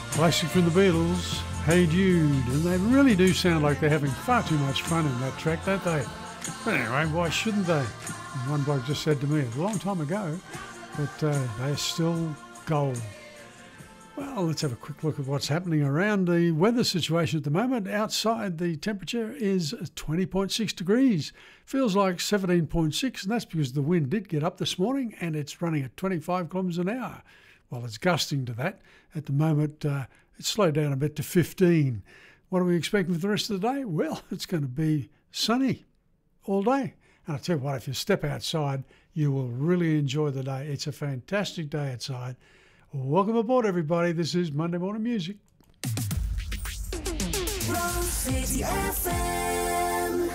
Classic from the Beatles, Hey Jude, and they really do sound like they're having far too much fun in that track, don't they? But anyway, why shouldn't they? One bloke just said to me a long time ago that they're still gold. Well, let's have a quick look at what's happening around the weather situation at the moment. Outside, the temperature is 20.6 degrees. Feels like 17.6, and that's because the wind did get up this morning and it's running at 25 kilometres an hour. Well, it's gusting to that. At the moment, it's slowed down a bit to 15. What are we expecting for the rest of the day? Well, it's going to be sunny all day. And I'll tell you what, if you step outside, you will really enjoy the day. It's a fantastic day outside. Welcome aboard, everybody. This is Monday Morning Music. Rose City FM.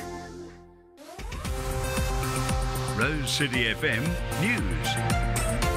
Rose City FM News.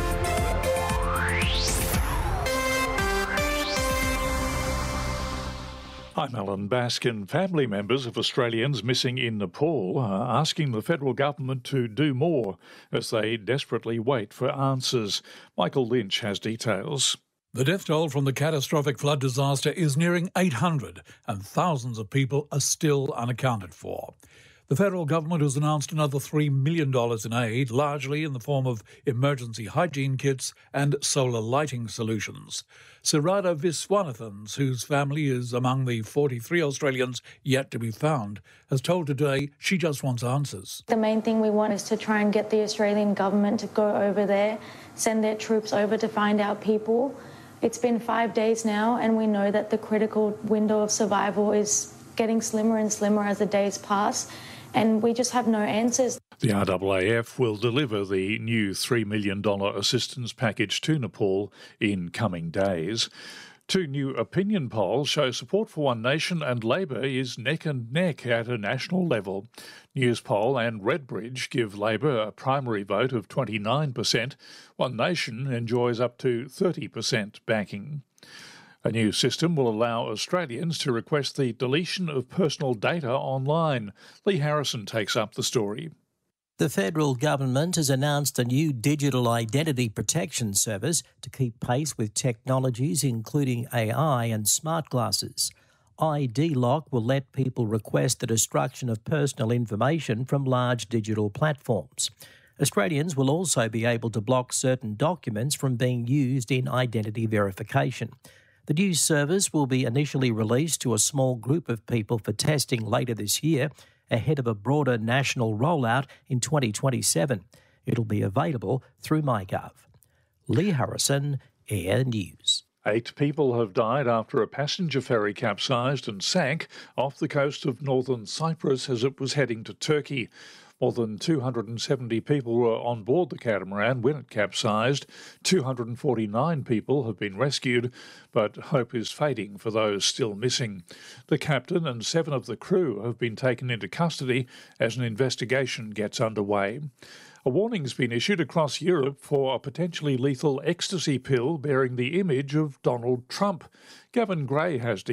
I'm Alan Baskin. Family members of Australians missing in Nepal are asking the federal government to do more as they desperately wait for answers. Michael Lynch has details. The death toll from the catastrophic flood disaster is nearing 800 and thousands of people are still unaccounted for. The federal government has announced another $3 million in aid, largely in the form of emergency hygiene kits and solar lighting solutions. Sirada Viswanathan, whose family is among the 43 Australians yet to be found, has told Today she just wants answers. The main thing we want is to try and get the Australian government to go over there, send their troops over to find our people. It's been 5 days now, and we know that the critical window of survival is getting slimmer and slimmer as the days pass. And we just have no answers. The RAAF will deliver the new $3 million assistance package to Nepal in coming days. Two new opinion polls show support for One Nation and Labor is neck and neck at a national level. Newspoll and Redbridge give Labor a primary vote of 29%. One Nation enjoys up to 30% backing. A new system will allow Australians to request the deletion of personal data online. Lee Harrison takes up the story. The federal government has announced a new digital identity protection service to keep pace with technologies including AI and smart glasses. ID Lock will let people request the destruction of personal information from large digital platforms. Australians will also be able to block certain documents from being used in identity verification. The new service will be initially released to a small group of people for testing later this year, ahead of a broader national rollout in 2027. It'll be available through MyGov. Lee Harrison, Air News. 8 people have died after a passenger ferry capsized and sank off the coast of northern Cyprus as it was heading to Turkey. More than 270 people were on board the catamaran when it capsized. 249 people have been rescued, but hope is fading for those still missing. The captain and 7 of the crew have been taken into custody as an investigation gets underway. A warning's been issued across Europe for a potentially lethal ecstasy pill bearing the image of Donald Trump. Gavin Gray has